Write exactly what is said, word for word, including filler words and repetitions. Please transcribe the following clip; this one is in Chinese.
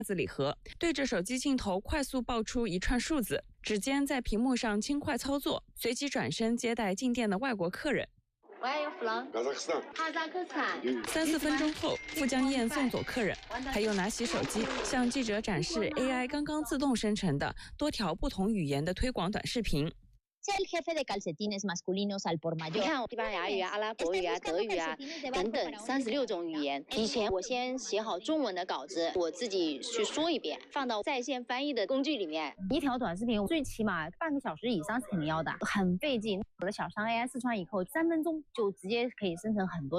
子礼盒，对着手机镜头快速报出一串数字，指尖在屏幕上轻快操作，随即转身接待进店的外国客人。 Where are you from? Kazakhstan. Kazakhstan. 三四分钟后，傅江燕送走客人，他又拿起手机向记者展示 A I 刚刚自动生成的多条不同语言的推广短视频。 el jefe de calcetines masculinos al por mayor。 你看西班牙语啊、阿拉伯语啊、德语啊等等三十六种语言。以前我先写好中文的稿子，我自己去说一遍，放到在线翻译的工具里面。 一条短视频最起码半个小时以上是肯定要的，很费劲。我的小商 A I 试穿以后，三分钟就直接可以生成很多。